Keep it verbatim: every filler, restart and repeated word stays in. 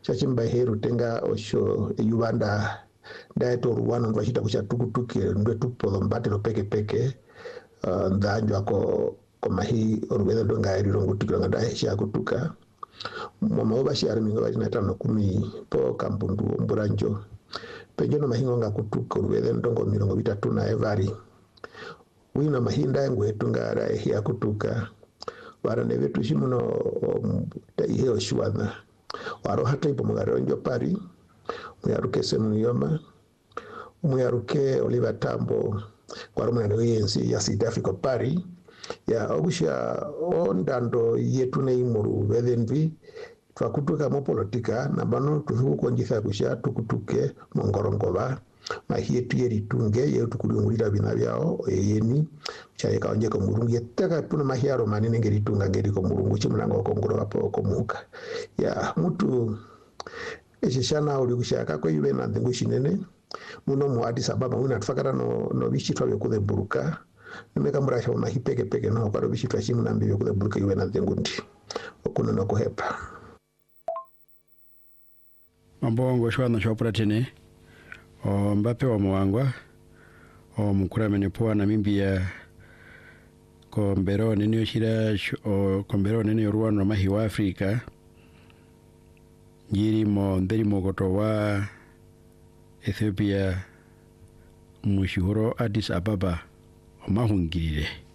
chachimba heru tenga osho Uganda ndaito ruwana ngwashita kucha tukutuki ndwe tupo mbate lo peke peke uh, ndanjo ako koma hii orubeda donga eri rongo tukira ngada hesha kutuka mama obashi arminga bajina tano kumi po kampundu mburanjo penjono mahingo nga kutuka orubeda ndongo mirongo bitatu na evari wina mahinda yangu etungara ya kutuka bara neve tushimuno um, ihe oshwana waro hata ipo mugaronjo pari muyaruke semu yoma muyaruke Oliver Tambo kwa rumana wensi ya South Africa pari ya obusha ondando yetu ne imuru bedenvi twakutuka mo politika na bano tufuku konjisa kusha tukutuke mongorongoba mahietu yeri tunge yetu kulungulira bina byao yeni chaye kaonje ko murungu yetaka tuna mahiaro manene ngeri tunga ngeri ko murungu chimulango ko ngoro apo ko muka ya mutu eshishana uli kushaka ko ibe na ndingu shinene muno mu Addis Ababa una tufakara no no bishitwa byo kule buruka nimeka murasha na hipeke peke no kwa bishitwa chimu nambi byo kule buruka ibe na ndingu ndi okuno no kuhepa mabongo shwana shopra tene o Mbappe wa mwangwa o mkurame nepoa na mimbia ko mbero nene yoshira o kombero nene yoruano mahi wa Afrika njiri mo nderi mo goto wa Ethiopia mushihoro Addis Ababa o mahungirire